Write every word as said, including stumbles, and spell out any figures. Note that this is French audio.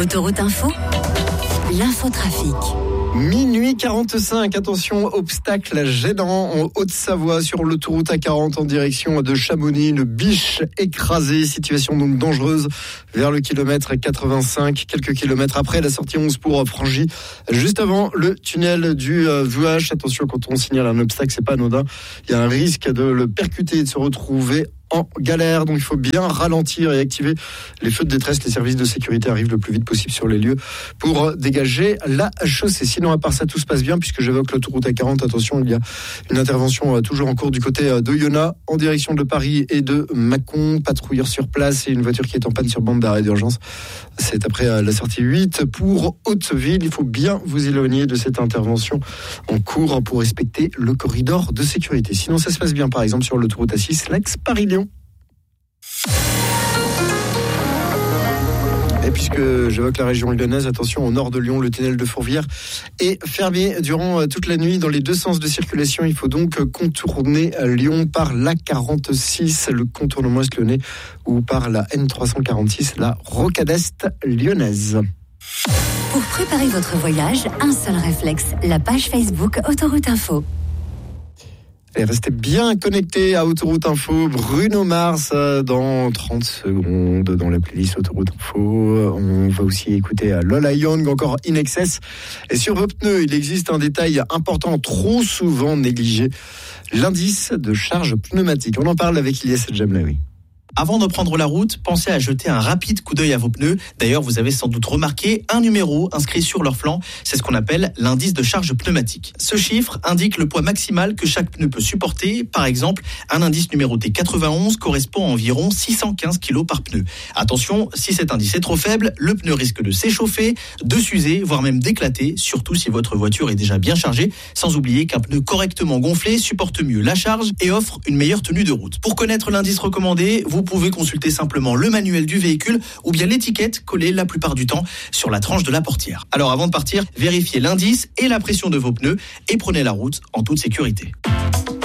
Autoroute Info, l'infotrafic. Minuit quarante-cinq, attention, obstacle gênant en Haute-Savoie sur l'autoroute A quarante en direction de Chamonix. Une biche écrasée, situation donc dangereuse vers le kilomètre quatre-vingt-cinq. Quelques kilomètres après la sortie onze pour Frangy, juste avant le tunnel du V H. Attention, quand on signale un obstacle, c'est pas anodin. Il y a un risque de le percuter et de se retrouver en galère, donc il faut bien ralentir et activer les feux de détresse. Les services de sécurité arrivent le plus vite possible sur les lieux pour dégager la chaussée. Sinon, à part ça, tout se passe bien puisque j'évoque l'autoroute A quarante. Attention, il y a une intervention toujours en cours du côté de Yona en direction de Paris et de Mâcon. Patrouilleurs sur place et une voiture qui est en panne sur bande d'arrêt d'urgence. C'est après la sortie huit pour Hauteville. Il faut bien vous éloigner de cette intervention en cours pour respecter le corridor de sécurité. Sinon, ça se passe bien, par exemple, sur l'autoroute A six, l'Aix-Paris-Lyon. Et puisque j'évoque la région lyonnaise, attention, au nord de Lyon, le tunnel de Fourvière est fermé durant toute la nuit dans les deux sens de circulation. Il faut donc contourner Lyon par l'A quarante-six, le contournement est-lyonnais, ou par la N trois cent quarante-six, la rocade est lyonnaise. Pour préparer votre voyage, un seul réflexe, la page Facebook Autoroute Info. Et restez bien connectés à Autoroute Info. Bruno Mars dans trente secondes dans la playlist Autoroute Info. On va aussi écouter Lola Young, encore In Excess. Et sur vos pneus, il existe un détail important, trop souvent négligé, l'indice de charge pneumatique. On en parle avec Ilyes Jamlaoui. Avant de prendre la route, pensez à jeter un rapide coup d'œil à vos pneus. D'ailleurs, vous avez sans doute remarqué un numéro inscrit sur leur flanc. C'est ce qu'on appelle l'indice de charge pneumatique. Ce chiffre indique le poids maximal que chaque pneu peut supporter. Par exemple, un indice numéroté quatre-vingt-onze correspond à environ six cent quinze kilos par pneu. Attention, si cet indice est trop faible, le pneu risque de s'échauffer, de s'user, voire même d'éclater, surtout si votre voiture est déjà bien chargée. Sans oublier qu'un pneu correctement gonflé supporte mieux la charge et offre une meilleure tenue de route. Pour connaître l'indice recommandé, vous Vous pouvez consulter simplement le manuel du véhicule ou bien l'étiquette collée la plupart du temps sur la tranche de la portière. Alors avant de partir, vérifiez l'indice et la pression de vos pneus et prenez la route en toute sécurité.